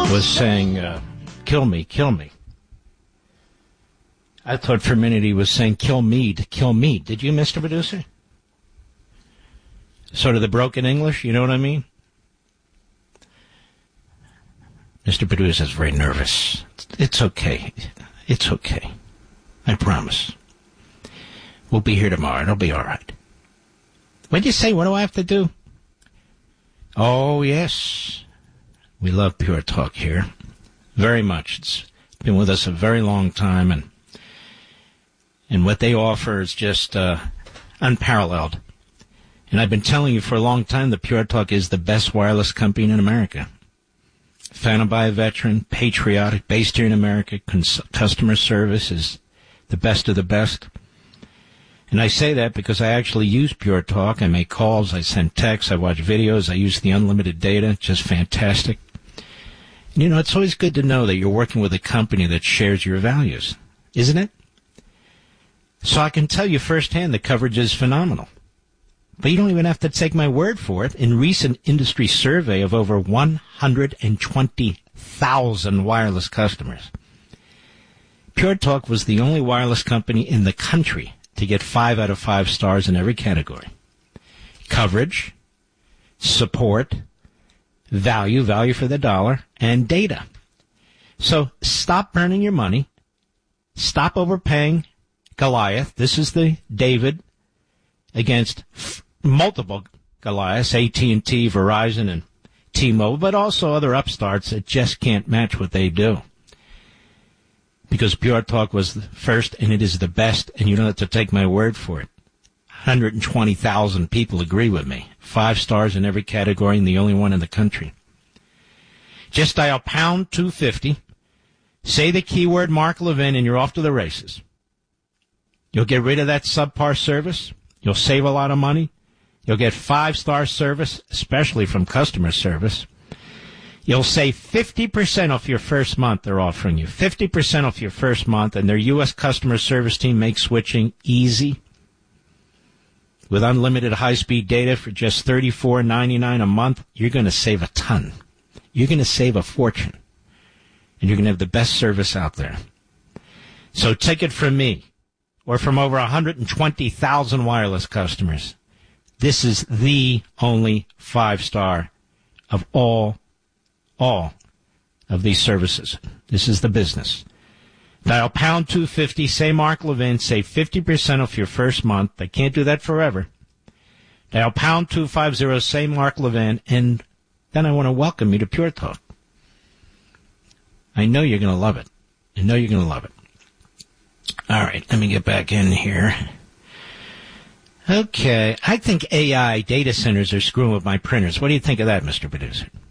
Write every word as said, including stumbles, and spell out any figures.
was saying, uh, kill me, kill me. I thought for a minute he was saying, kill me to kill me. Did you, Mister Producer? Sort of the broken English, you know what I mean? Mister Producer is very nervous. It's okay. It's okay. I promise. We'll be here tomorrow. It'll be all right. What'd you say? What do I have to do? Oh, yes. We love Pure Talk here. Very much. It's been with us a very long time, and and what they offer is just uh, unparalleled. And I've been telling you for a long time that Pure Talk is the best wireless company in America. Founded by a veteran, patriotic, based here in America, cons- customer service is the best of the best. And I say that because I actually use Pure Talk. I make calls, I send texts, I watch videos, I use the unlimited data. Just fantastic. And, you know, it's always good to know that you're working with a company that shares your values, isn't it? So I can tell you firsthand the coverage is phenomenal. But you don't even have to take my word for it. In recent industry survey of over one hundred twenty thousand wireless customers, Pure Talk was the only wireless company in the country to get five out of five stars in every category. Coverage, support, value, value for the dollar, and data. So stop burning your money. Stop overpaying Goliath. This is the David against f- multiple Goliaths, A T and T, Verizon, and T-Mobile, but also other upstarts that just can't match what they do. Because Pure Talk was the first, and it is the best, and you don't have to take my word for it. one hundred twenty thousand people agree with me. Five stars in every category, and the only one in the country. Just dial pound two fifty, say the keyword Mark Levin, and you're off to the races. You'll get rid of that subpar service. You'll save a lot of money. You'll get five-star service, especially from customer service. You'll save fifty percent off your first month they're offering you. fifty percent off your first month, and their U S customer service team makes switching easy. With unlimited high-speed data for just thirty-four ninety-nine a month, you're going to save a ton. You're going to save a fortune. And you're going to have the best service out there. So take it from me, or from over one hundred twenty thousand wireless customers. This is the only five-star of all all of these services. This is the business. Dial pound two fifty, say Mark Levin, save fifty percent off your first month. They can't do that forever. Dial pound two fifty, say Mark Levin, and then I want to welcome you to Pure Talk. I know you're going to love it. I know you're going to love it. All right, let me get back in here. Okay, I think A I data centers are screwing with my printers. What do you think of that, Mister Producer?